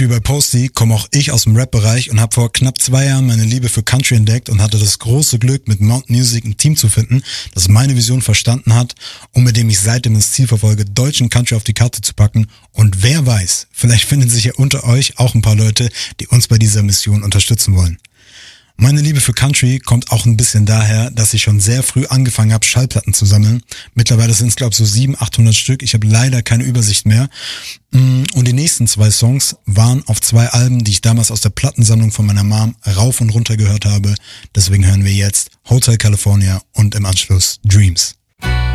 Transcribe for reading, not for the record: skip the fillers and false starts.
wie bei Posty komme auch ich aus dem Rap-Bereich und habe vor knapp 2 Jahren meine Liebe für Country entdeckt und hatte das große Glück, mit Mountain Music ein Team zu finden, das meine Vision verstanden hat und mit dem ich seitdem das Ziel verfolge, deutschen Country auf die Karte zu packen. Und wer weiß, vielleicht finden sich ja unter euch auch ein paar Leute, die uns bei dieser Mission unterstützen wollen. Meine Liebe für Country kommt auch ein bisschen daher, dass ich schon sehr früh angefangen habe, Schallplatten zu sammeln. Mittlerweile sind es, glaube ich, so 700-800 Stück. Ich habe leider keine Übersicht mehr. Und die nächsten 2 Songs waren auf 2 Alben, die ich damals aus der Plattensammlung von meiner Mom rauf und runter gehört habe. Deswegen hören wir jetzt Hotel California und im Anschluss Dreams.